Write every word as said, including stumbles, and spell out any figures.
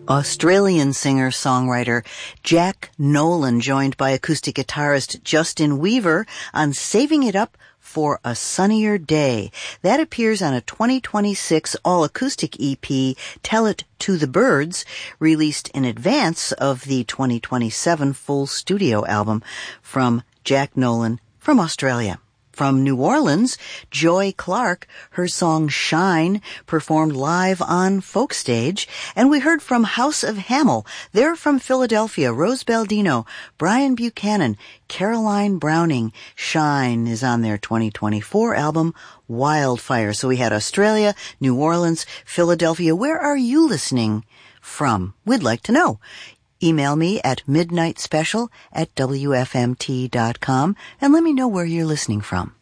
Australian singer-songwriter Jack Nolan, joined by acoustic guitarist Justin Weaver on Saving It Up for a Sunnier Day. That appears on a twenty twenty-six all-acoustic E P, Tell It to the Birds, released in advance of the twenty twenty-seven full studio album from Jack Nolan from Australia. From New Orleans, Joy Clark, her song Shine, performed live on Folk Stage. And we heard from House of Hamel. They're from Philadelphia. Rose Baldino, Brian Buchanan, Caroline Browning. Shine is on their twenty twenty-four album, Wildfire. So we had Australia, New Orleans, Philadelphia. Where are you listening from? We'd like to know. Email me at midnight special at w f m t dot com and let me know where you're listening from.